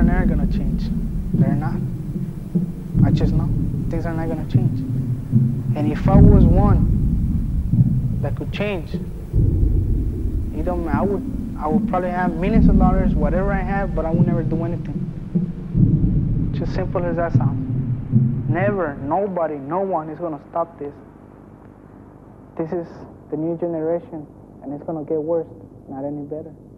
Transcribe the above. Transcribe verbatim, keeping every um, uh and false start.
never gonna change. They're not. I just know things are not gonna change. And if I was one that could change, you know, I would, I would probably have millions of dollars, whatever I have, but I would never do anything. Just simple as that sounds. Never, nobody, no one is gonna stop this. This is the new generation, and it's gonna get worse, not any better.